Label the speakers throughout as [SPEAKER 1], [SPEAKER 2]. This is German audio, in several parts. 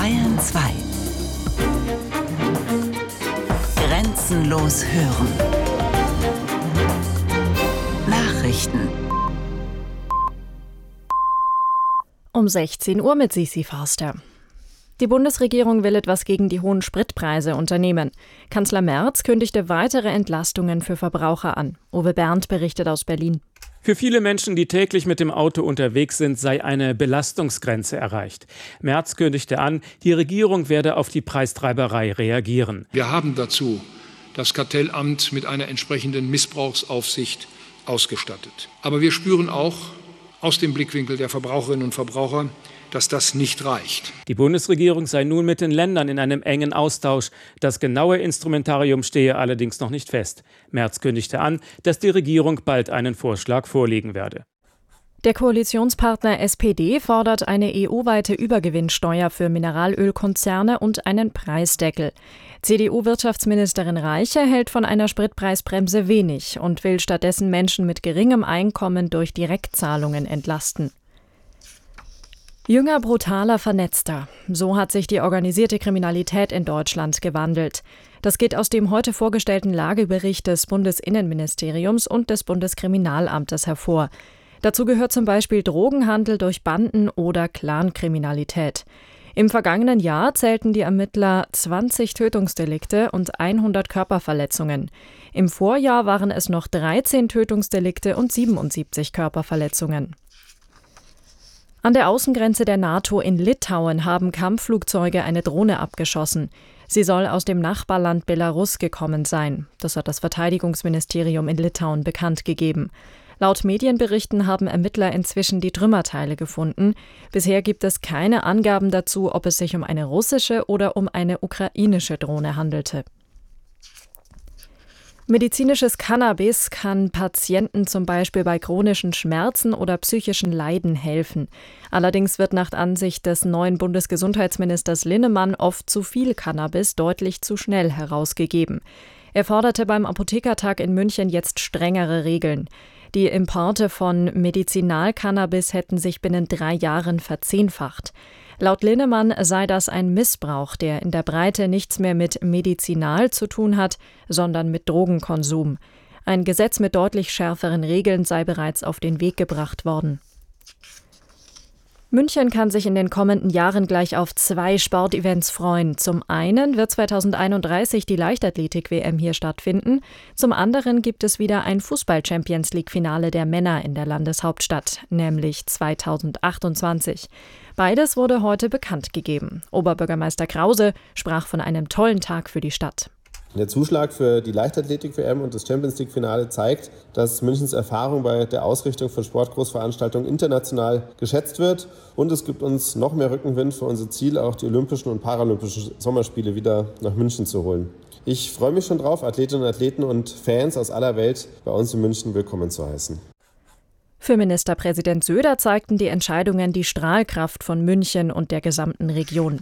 [SPEAKER 1] Bayern 2. Grenzenlos hören. Nachrichten.
[SPEAKER 2] Um 16 Uhr mit Sisi Forster. Die Bundesregierung will etwas gegen die hohen Spritpreise unternehmen. Kanzler Merz kündigte weitere Entlastungen für Verbraucher an. Uwe Berndt berichtet aus Berlin.
[SPEAKER 3] Für viele Menschen, die täglich mit dem Auto unterwegs sind, sei eine Belastungsgrenze erreicht. Merz kündigte an, die Regierung werde auf die Preistreiberei reagieren.
[SPEAKER 4] Wir haben dazu das Kartellamt mit einer entsprechenden Missbrauchsaufsicht ausgestattet. Aber wir spüren auch aus dem Blickwinkel der Verbraucherinnen und Verbraucher, dass das nicht reicht.
[SPEAKER 3] Die Bundesregierung sei nun mit den Ländern in einem engen Austausch. Das genaue Instrumentarium stehe allerdings noch nicht fest. Merz kündigte an, dass die Regierung bald einen Vorschlag vorlegen werde.
[SPEAKER 2] Der Koalitionspartner SPD fordert eine EU-weite Übergewinnsteuer für Mineralölkonzerne und einen Preisdeckel. CDU-Wirtschaftsministerin Reiche hält von einer Spritpreisbremse wenig und will stattdessen Menschen mit geringem Einkommen durch Direktzahlungen entlasten. Jünger, brutaler, vernetzter. So hat sich die organisierte Kriminalität in Deutschland gewandelt. Das geht aus dem heute vorgestellten Lagebericht des Bundesinnenministeriums und des Bundeskriminalamtes hervor. Dazu gehört zum Beispiel Drogenhandel durch Banden oder Clankriminalität. Im vergangenen Jahr zählten die Ermittler 20 Tötungsdelikte und 100 Körperverletzungen. Im Vorjahr waren es noch 13 Tötungsdelikte und 77 Körperverletzungen. An der Außengrenze der NATO in Litauen haben Kampfflugzeuge eine Drohne abgeschossen. Sie soll aus dem Nachbarland Belarus gekommen sein. Das hat das Verteidigungsministerium in Litauen bekannt gegeben. Laut Medienberichten haben Ermittler inzwischen die Trümmerteile gefunden. Bisher gibt es keine Angaben dazu, ob es sich um eine russische oder um eine ukrainische Drohne handelte. Medizinisches Cannabis kann Patienten zum Beispiel bei chronischen Schmerzen oder psychischen Leiden helfen. Allerdings wird nach Ansicht des neuen Bundesgesundheitsministers Linnemann oft zu viel Cannabis deutlich zu schnell herausgegeben. Er forderte beim Apothekertag in München jetzt strengere Regeln. Die Importe von Medizinalcannabis hätten sich binnen 3 Jahren verzehnfacht. Laut Linnemann sei das ein Missbrauch, der in der Breite nichts mehr mit Medizinal zu tun hat, sondern mit Drogenkonsum. Ein Gesetz mit deutlich schärferen Regeln sei bereits auf den Weg gebracht worden. München kann sich in den kommenden Jahren gleich auf 2 Sportevents freuen. Zum einen wird 2031 die Leichtathletik-WM hier stattfinden. Zum anderen gibt es wieder ein Fußball-Champions-League-Finale der Männer in der Landeshauptstadt, nämlich 2028. Beides wurde heute bekannt gegeben. Oberbürgermeister Krause sprach von einem tollen Tag für die Stadt.
[SPEAKER 5] Der Zuschlag für die Leichtathletik-WM und das Champions-League-Finale zeigt, dass Münchens Erfahrung bei der Ausrichtung von Sportgroßveranstaltungen international geschätzt wird. Und es gibt uns noch mehr Rückenwind für unser Ziel, auch die Olympischen und Paralympischen Sommerspiele wieder nach München zu holen. Ich freue mich schon drauf, Athletinnen und Athleten und Fans aus aller Welt bei uns in München willkommen zu heißen.
[SPEAKER 2] Für Ministerpräsident Söder zeigten die Entscheidungen die Strahlkraft von München und der gesamten Region.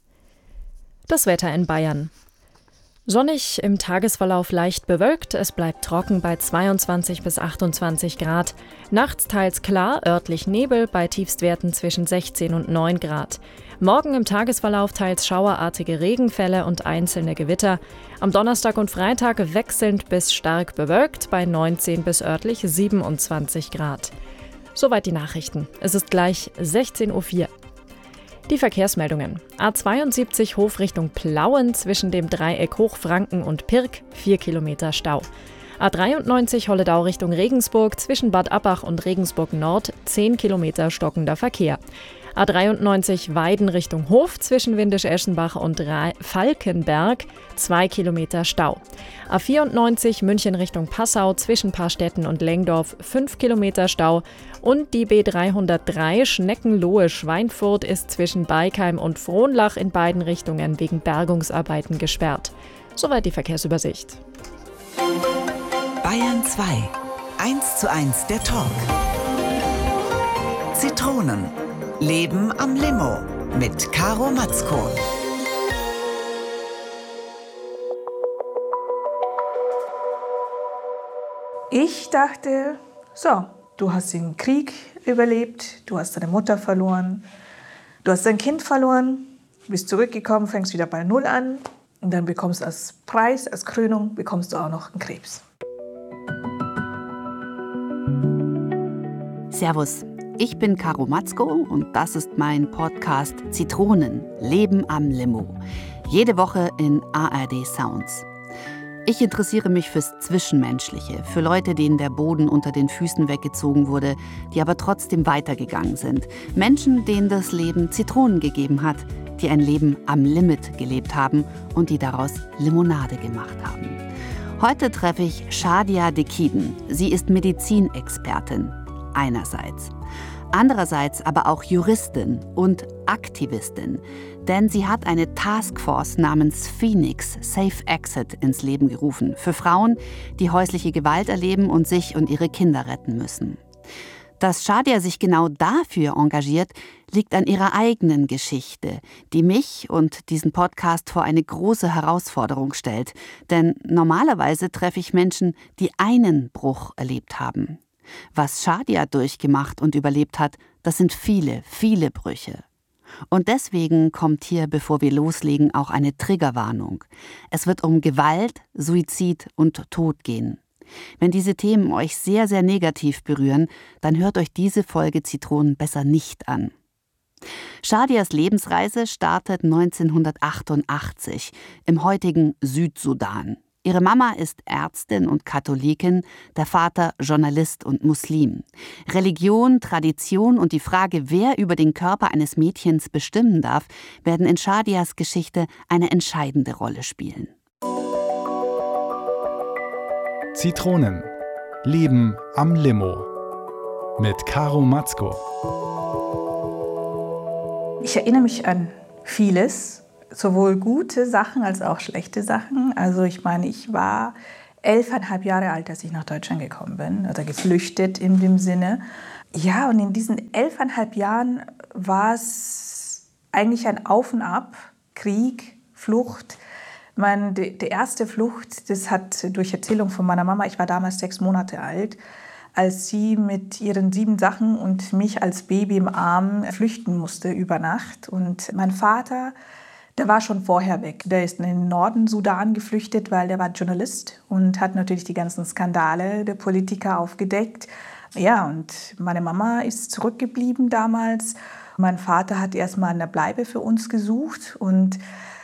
[SPEAKER 2] Das Wetter in Bayern. Sonnig, im Tagesverlauf leicht bewölkt, es bleibt trocken bei 22 bis 28 Grad. Nachts teils klar, örtlich Nebel bei Tiefstwerten zwischen 16 und 9 Grad. Morgen im Tagesverlauf teils schauerartige Regenfälle und einzelne Gewitter. Am Donnerstag und Freitag wechselnd bis stark bewölkt bei 19 bis örtlich 27 Grad. Soweit die Nachrichten. Es ist gleich 16:04 Uhr. Die Verkehrsmeldungen. A72 Hof Richtung Plauen zwischen dem Dreieck Hochfranken und Pirk, 4 Kilometer Stau. A93 Holledau Richtung Regensburg zwischen Bad Abbach und Regensburg Nord, 10 Kilometer stockender Verkehr. A93 Weiden Richtung Hof zwischen Windisch-Eschenbach und Falkenberg, 2 Kilometer Stau. A94 München Richtung Passau zwischen Paarstetten und Lengdorf, 5 Kilometer Stau. Und die B303 Schneckenlohe-Schweinfurt ist zwischen Beikheim und Frohnlach in beiden Richtungen wegen Bergungsarbeiten gesperrt. Soweit die Verkehrsübersicht.
[SPEAKER 1] Bayern 2. 1:1 der Talk. Zitronen. Leben am Limo mit Caro Matzko.
[SPEAKER 6] Ich dachte, so, du hast den Krieg überlebt, du hast deine Mutter verloren, du hast dein Kind verloren Du bist zurückgekommen, fängst wieder bei Null an und dann bekommst du als Preis, als Krönung, bekommst du auch noch einen Krebs.
[SPEAKER 7] Servus, ich bin Caro Matzko und das ist mein Podcast Zitronen, Leben am Limo. Jede Woche in ARD Sounds. Ich interessiere mich fürs Zwischenmenschliche, für Leute, denen der Boden unter den Füßen weggezogen wurde, die aber trotzdem weitergegangen sind. Menschen, denen das Leben Zitronen gegeben hat, die ein Leben am Limit gelebt haben und die daraus Limonade gemacht haben. Heute treffe ich Shadia Dekiden. Sie ist Medizinexpertin. Einerseits. Andererseits aber auch Juristin und Aktivistin. Denn sie hat eine Taskforce namens Phoenix Safe Exit ins Leben gerufen. Für Frauen, die häusliche Gewalt erleben und sich und ihre Kinder retten müssen. Dass Shadia sich genau dafür engagiert, liegt an ihrer eigenen Geschichte, die mich und diesen Podcast vor eine große Herausforderung stellt. Denn normalerweise treffe ich Menschen, die einen Bruch erlebt haben. Was Shadia durchgemacht und überlebt hat, das sind viele, viele Brüche. Und deswegen kommt hier, bevor wir loslegen, auch eine Triggerwarnung. Es wird um Gewalt, Suizid und Tod gehen. Wenn diese Themen euch sehr, sehr negativ berühren, dann hört euch diese Folge Zitronen besser nicht an. Shadias Lebensreise startet 1988 im heutigen Südsudan. Ihre Mama ist Ärztin und Katholikin, der Vater Journalist und Muslim. Religion, Tradition und die Frage, wer über den Körper eines Mädchens bestimmen darf, werden in Shadias Geschichte eine entscheidende Rolle spielen.
[SPEAKER 8] Zitronen. Leben am Limo. Mit Caro Matzko.
[SPEAKER 6] Ich erinnere mich an vieles. Sowohl gute Sachen als auch schlechte Sachen. Also ich meine, ich war 11,5 Jahre alt, als ich nach Deutschland gekommen bin, oder geflüchtet in dem Sinne. Ja, und in diesen 11,5 Jahren war es eigentlich ein Auf und Ab, Krieg, Flucht. Die erste Flucht, das hat durch Erzählung von meiner Mama, ich war damals 6 Monate alt, als sie mit ihren 7 Sachen und mich als Baby im Arm flüchten musste über Nacht. Und mein Vater, der war schon vorher weg. Der ist in den Norden Sudan geflüchtet, weil der war Journalist und hat natürlich die ganzen Skandale der Politiker aufgedeckt. Ja, und meine Mama ist zurückgeblieben damals. Mein Vater hat erstmal eine Bleibe für uns gesucht. Und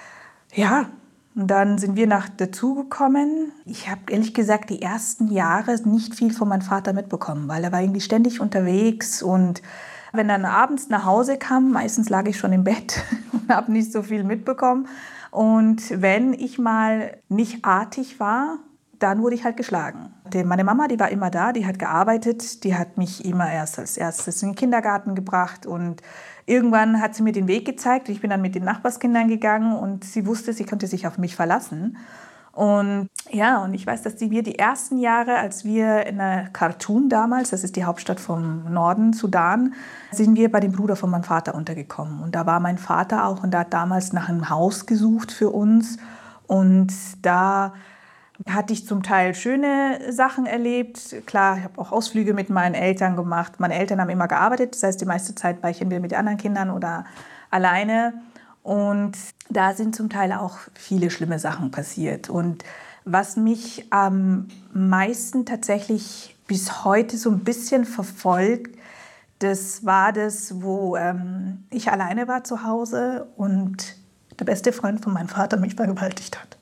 [SPEAKER 6] ja, und dann sind wir dazugekommen. Ich habe ehrlich gesagt die ersten Jahre nicht viel von meinem Vater mitbekommen, weil er war irgendwie ständig unterwegs. Und wenn er abends nach Hause kam, meistens lag ich schon im Bett und habe nicht so viel mitbekommen. Und wenn ich mal nicht artig war, dann wurde ich halt geschlagen. Meine Mama, die war immer da, die hat gearbeitet, die hat mich immer als erstes in den Kindergarten gebracht und irgendwann hat sie mir den Weg gezeigt. Ich bin dann mit den Nachbarskindern gegangen und sie wusste, sie konnte sich auf mich verlassen. Und ja, und ich weiß, dass wir die ersten Jahre, als wir in Khartoum damals, das ist die Hauptstadt vom Norden, Sudan, sind wir bei dem Bruder von meinem Vater untergekommen. Und da war mein Vater auch und der hat damals nach einem Haus gesucht für uns. Und da hatte ich zum Teil schöne Sachen erlebt. Klar, ich habe auch Ausflüge mit meinen Eltern gemacht. Meine Eltern haben immer gearbeitet, das heißt, die meiste Zeit war ich entweder mit anderen Kindern oder alleine. Und da sind zum Teil auch viele schlimme Sachen passiert. Und was mich am meisten tatsächlich bis heute so ein bisschen verfolgt, das war das, wo ich alleine war zu Hause und der beste Freund von meinem Vater mich vergewaltigt hat.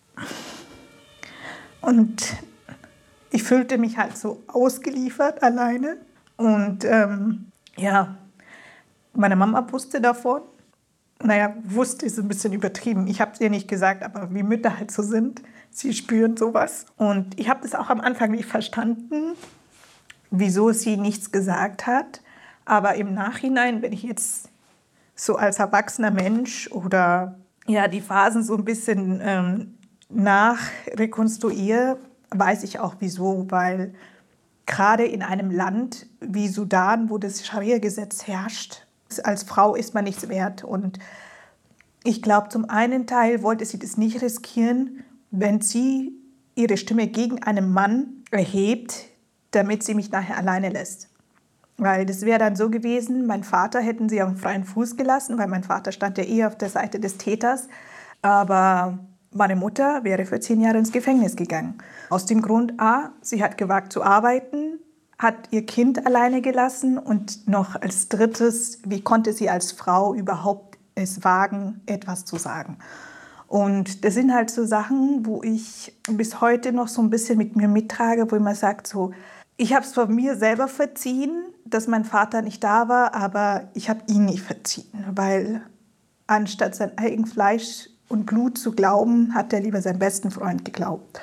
[SPEAKER 6] Und ich fühlte mich halt so ausgeliefert alleine. Und ja, meine Mama wusste davon. Naja, wusste ist ein bisschen übertrieben. Ich habe es ihr nicht gesagt, aber wie Mütter halt so sind, sie spüren sowas. Und ich habe das auch am Anfang nicht verstanden, wieso sie nichts gesagt hat. Aber im Nachhinein, wenn ich jetzt so als erwachsener Mensch oder ja, die Phasen so ein bisschen nachrekonstruiere, weiß ich auch wieso. Weil gerade in einem Land wie Sudan, wo das Scharia-Gesetz herrscht, als Frau ist man nichts wert. Und ich glaube, zum einen Teil wollte sie das nicht riskieren, wenn sie ihre Stimme gegen einen Mann erhebt, damit sie mich nachher alleine lässt. Weil das wäre dann so gewesen, mein Vater hätten sie auf freien Fuß gelassen, weil mein Vater stand ja eher auf der Seite des Täters. Aber meine Mutter wäre für 10 Jahre ins Gefängnis gegangen. Aus dem Grund A, sie hat gewagt zu arbeiten, hat ihr Kind alleine gelassen und noch als drittes, wie konnte sie als Frau überhaupt es wagen, etwas zu sagen. Und das sind halt so Sachen, wo ich bis heute noch so ein bisschen mit mir mittrage, wo man sagt so, ich habe es von mir selber verziehen, dass mein Vater nicht da war, aber ich habe ihn nicht verziehen, weil anstatt sein eigenes Fleisch und Blut zu glauben, hat er lieber seinen besten Freund geglaubt.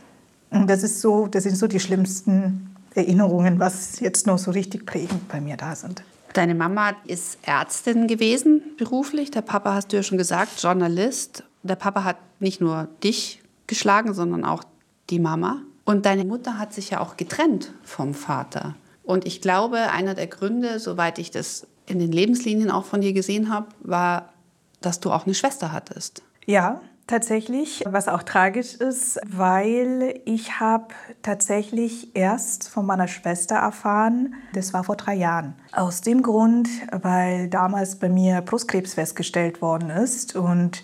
[SPEAKER 6] Und das sind so die schlimmsten Erinnerungen, was jetzt noch so richtig prägend bei mir da sind.
[SPEAKER 7] Deine Mama ist Ärztin gewesen, beruflich. Der Papa, hast du ja schon gesagt, Journalist. Der Papa hat nicht nur dich geschlagen, sondern auch die Mama. Und deine Mutter hat sich ja auch getrennt vom Vater. Und ich glaube, einer der Gründe, soweit ich das in den Lebenslinien auch von dir gesehen habe, war, dass du auch eine Schwester hattest.
[SPEAKER 6] Ja, tatsächlich, was auch tragisch ist, weil ich habe tatsächlich erst von meiner Schwester erfahren, das war vor 3 Jahren. Aus dem Grund, weil damals bei mir Brustkrebs festgestellt worden ist und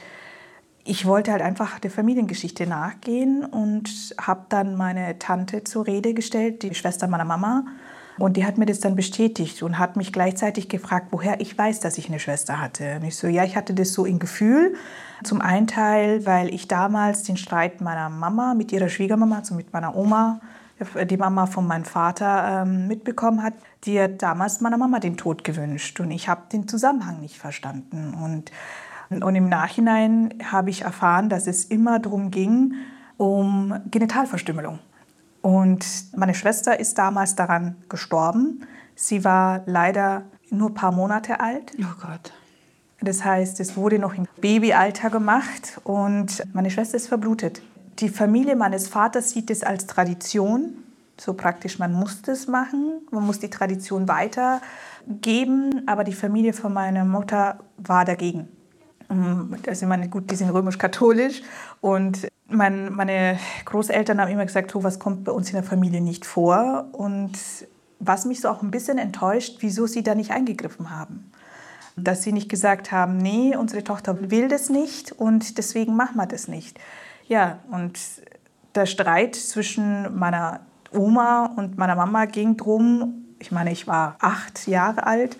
[SPEAKER 6] ich wollte halt einfach der Familiengeschichte nachgehen und habe dann meine Tante zur Rede gestellt, die Schwester meiner Mama. Und die hat mir das dann bestätigt und hat mich gleichzeitig gefragt, woher ich weiß, dass ich eine Schwester hatte. Und ich so, ja, ich hatte das so im Gefühl. Zum einen Teil, weil ich damals den Streit meiner Mama mit ihrer Schwiegermama, also mit meiner Oma, die Mama von meinem Vater, mitbekommen hat. Die hat damals meiner Mama den Tod gewünscht. Und ich habe den Zusammenhang nicht verstanden. Und im Nachhinein habe ich erfahren, dass es immer darum ging, um Genitalverstümmelung. Und meine Schwester ist damals daran gestorben. Sie war leider nur ein paar Monate alt.
[SPEAKER 7] Oh Gott.
[SPEAKER 6] Das heißt, es wurde noch im Babyalter gemacht und meine Schwester ist verblutet. Die Familie meines Vaters sieht es als Tradition. So praktisch, man muss das machen, man muss die Tradition weitergeben. Aber die Familie von meiner Mutter war dagegen. Also ich meine, gut, die sind römisch-katholisch und meine Großeltern haben immer gesagt, was kommt bei uns in der Familie nicht vor. Und was mich so auch ein bisschen enttäuscht, wieso sie da nicht eingegriffen haben. Dass sie nicht gesagt haben, nee, unsere Tochter will das nicht und deswegen machen wir das nicht. Ja, und der Streit zwischen meiner Oma und meiner Mama ging drum, ich meine, ich war 8 Jahre alt.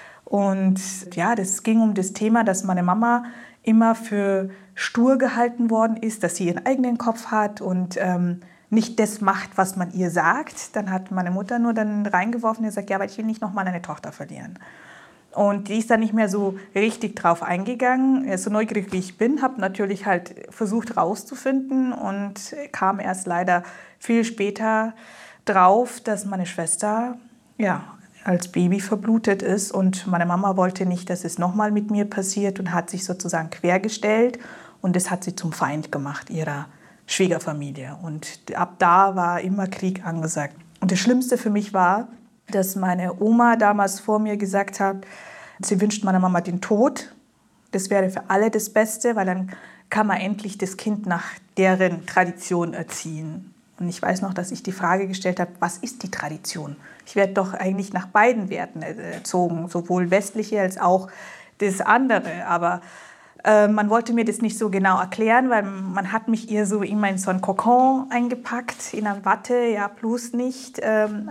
[SPEAKER 6] Und ja, das ging um das Thema, dass meine Mama immer für stur gehalten worden ist, dass sie ihren eigenen Kopf hat und nicht das macht, was man ihr sagt. Dann hat meine Mutter nur dann reingeworfen und gesagt, ja, aber ich will nicht nochmal eine Tochter verlieren. Und die ist dann nicht mehr so richtig drauf eingegangen. So neugierig wie ich bin, habe natürlich halt versucht rauszufinden und kam erst leider viel später drauf, dass meine Schwester, ja, als Baby verblutet ist und meine Mama wollte nicht, dass es nochmal mit mir passiert und hat sich sozusagen quergestellt und das hat sie zum Feind gemacht, ihrer Schwiegerfamilie. Und ab da war immer Krieg angesagt. Und das Schlimmste für mich war, dass meine Oma damals vor mir gesagt hat, sie wünscht meiner Mama den Tod. Das wäre für alle das Beste, weil dann kann man endlich das Kind nach deren Tradition erziehen. Und ich weiß noch, dass ich die Frage gestellt habe, was ist die Tradition? Ich werde doch eigentlich nach beiden Werten erzogen, sowohl westliche als auch das andere. Aber man wollte mir das nicht so genau erklären, weil man hat mich eher so immer in so einen Kokon eingepackt, in einer Watte, ja, bloß nicht.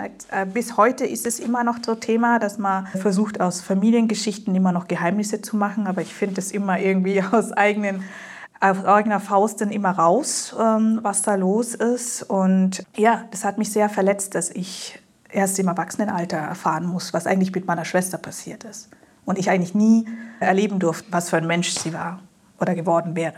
[SPEAKER 6] Bis heute ist es immer noch so Thema, dass man versucht, aus Familiengeschichten immer noch Geheimnisse zu machen. Aber ich finde es immer irgendwie auf eigener Faust dann immer raus, was da los ist. Und ja, das hat mich sehr verletzt, dass ich erst im Erwachsenenalter erfahren muss, was eigentlich mit meiner Schwester passiert ist. Und ich eigentlich nie erleben durfte, was für ein Mensch sie war oder geworden wäre.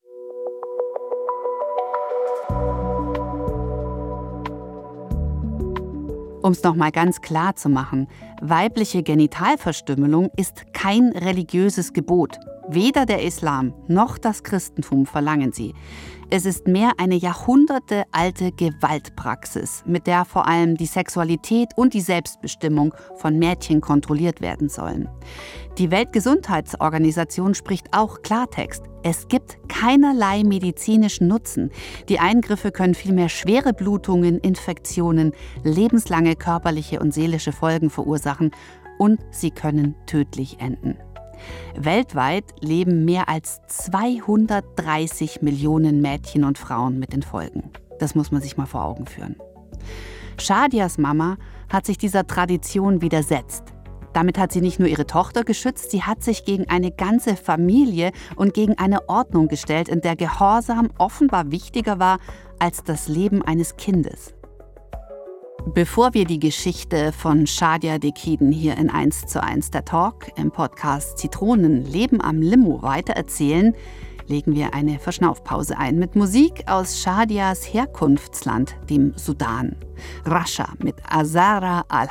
[SPEAKER 7] Um es nochmal ganz klar zu machen, weibliche Genitalverstümmelung ist kein religiöses Gebot. Weder der Islam noch das Christentum verlangen sie. Es ist mehr eine jahrhundertealte Gewaltpraxis, mit der vor allem die Sexualität und die Selbstbestimmung von Mädchen kontrolliert werden sollen. Die Weltgesundheitsorganisation spricht auch Klartext. Es gibt keinerlei medizinischen Nutzen. Die Eingriffe können vielmehr schwere Blutungen, Infektionen, lebenslange körperliche und seelische Folgen verursachen und sie können tödlich enden. Weltweit leben mehr als 230 Millionen Mädchen und Frauen mit den Folgen. Das muss man sich mal vor Augen führen. Shadias Mama hat sich dieser Tradition widersetzt. Damit hat sie nicht nur ihre Tochter geschützt, sie hat sich gegen eine ganze Familie und gegen eine Ordnung gestellt, in der Gehorsam offenbar wichtiger war als das Leben eines Kindes. Bevor wir die Geschichte von Shadia Dekiden hier in 1:1 der Talk im Podcast Zitronen Leben am Limo weitererzählen, legen wir eine Verschnaufpause ein mit Musik aus Shadias Herkunftsland, dem Sudan. Rasha mit Azara al